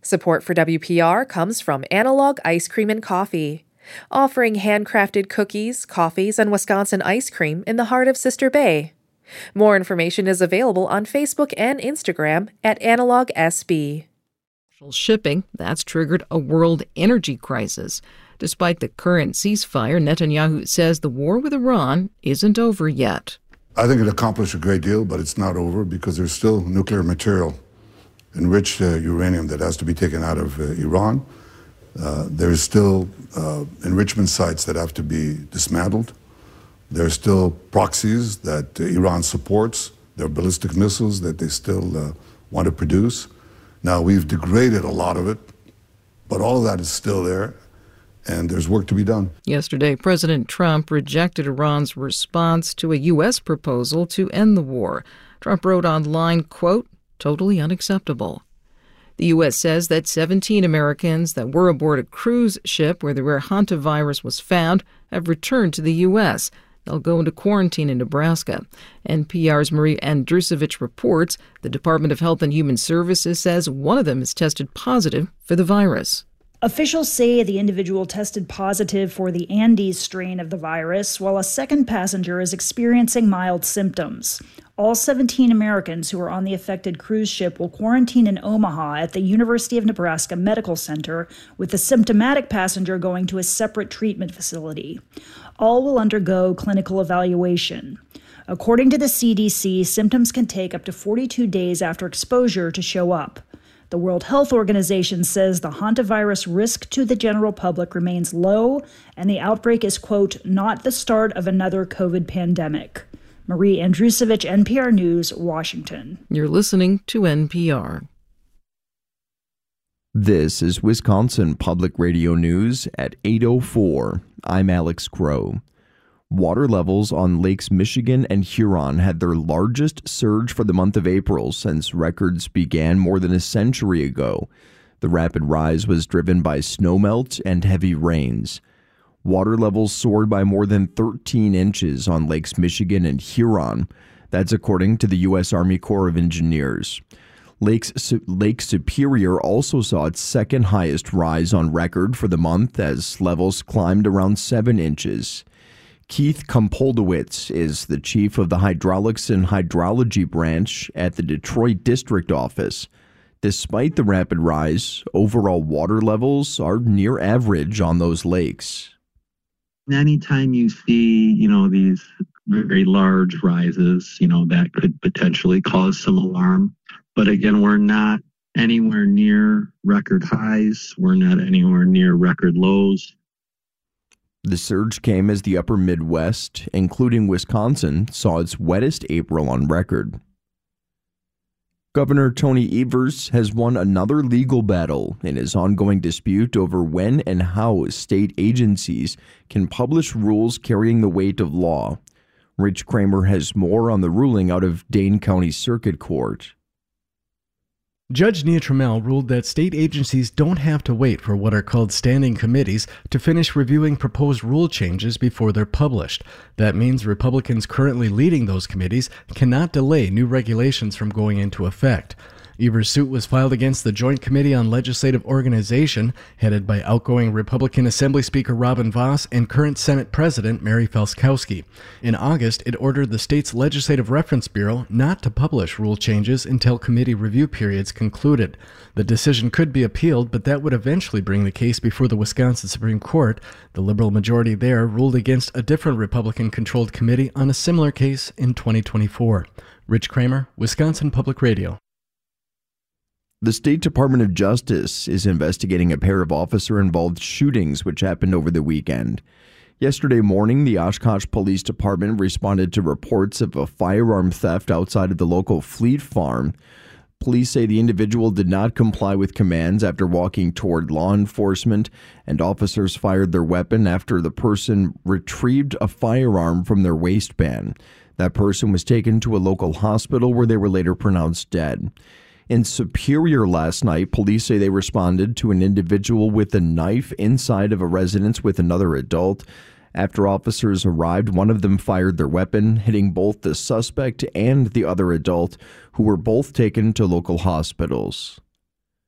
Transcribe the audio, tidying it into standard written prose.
Support for WPR comes from Analog Ice Cream and Coffee, offering handcrafted cookies, coffees, and Wisconsin ice cream in the heart of Sister Bay. More information is available on Facebook and Instagram at AnalogSB. Shipping, that's triggered a world energy crisis. Despite the current ceasefire, Netanyahu says the war with Iran isn't over yet. I think it accomplished a great deal, but it's not over because there's still nuclear material, enriched uranium that has to be taken out of Iran. There's still enrichment sites that have to be dismantled. There's still proxies that Iran supports. There are ballistic missiles that they still want to produce. Now, we've degraded a lot of it, but all of that is still there, and there's work to be done. Yesterday, President Trump rejected Iran's response to a U.S. proposal to end the war. Trump wrote online, quote, "totally unacceptable." The U.S. says that 17 Americans that were aboard a cruise ship where the rare hantavirus was found have returned to the U.S. They'll go into quarantine in Nebraska. NPR's Marie Andrusevich reports the Department of Health and Human Services says one of them is tested positive for the virus. Officials say the individual tested positive for the Andes strain of the virus, while a second passenger is experiencing mild symptoms. All 17 Americans who are on the affected cruise ship will quarantine in Omaha at the University of Nebraska Medical Center, with the symptomatic passenger going to a separate treatment facility. All will undergo clinical evaluation. According to the CDC, symptoms can take up to 42 days after exposure to show up. The World Health Organization says the hantavirus risk to the general public remains low, and the outbreak is, quote, not the start of another COVID pandemic. Marie Andrusevich, NPR News, Washington. You're listening to NPR. This is Wisconsin Public Radio News at 8:04. I'm Alex Crow. Water levels on Lakes Michigan and Huron had their largest surge for the month of April since records began more than a century ago. The rapid rise was driven by snowmelt and heavy rains. Water levels soared by more than 13 inches on Lakes Michigan and Huron. That's according to the U.S. Army Corps of Engineers. Lake Superior also saw its second highest rise on record for the month as levels climbed around 7 inches. Keith Kompoldowitz is the chief of the Hydraulics and Hydrology branch at the Detroit District Office. Despite the rapid rise, overall water levels are near average on those lakes. Anytime you see, these very large rises, that could potentially cause some alarm. But again, we're not anywhere near record highs. We're not anywhere near record lows. The surge came as the upper Midwest, including Wisconsin, saw its wettest April on record. Governor Tony Evers has won another legal battle in his ongoing dispute over when and how state agencies can publish rules carrying the weight of law. Rich Kramer has more on the ruling out of Dane County Circuit Court. Judge Nia Trammell ruled that state agencies don't have to wait for what are called standing committees to finish reviewing proposed rule changes before they're published. That means Republicans currently leading those committees cannot delay new regulations from going into effect. Evers' suit was filed against the Joint Committee on Legislative Organization, headed by outgoing Republican Assembly Speaker Robin Vos and current Senate President Mary Felskowski. In August, it ordered the state's Legislative Reference Bureau not to publish rule changes until committee review periods concluded. The decision could be appealed, but that would eventually bring the case before the Wisconsin Supreme Court. The Liberal majority there ruled against a different Republican-controlled committee on a similar case in 2024. Rich Kramer, Wisconsin Public Radio. The State Department of Justice is investigating a pair of officer-involved shootings which happened over the weekend. Yesterday morning, the Oshkosh Police Department responded to reports of a firearm theft outside of the local Fleet Farm. Police say the individual did not comply with commands after walking toward law enforcement, and officers fired their weapon after the person retrieved a firearm from their waistband. That person was taken to a local hospital where they were later pronounced dead. In Superior last night, police say they responded to an individual with a knife inside of a residence with another adult. After officers arrived, one of them fired their weapon, hitting both the suspect and the other adult, who were both taken to local hospitals.